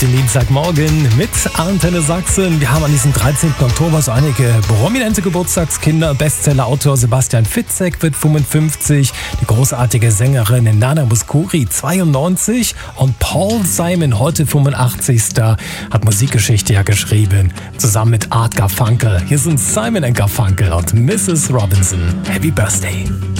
den Dienstagmorgen mit Antenne Sachsen. Wir haben an diesem 13. Oktober so einige prominente Geburtstagskinder. Bestsellerautor Sebastian Fitzek wird 55, die großartige Sängerin Nana Mouskouri 92 und Paul Simon, heute 85. hat Musikgeschichte ja geschrieben, zusammen mit Art Garfunkel. Hier sind Simon & Garfunkel und Mrs. Robinson. Happy Birthday!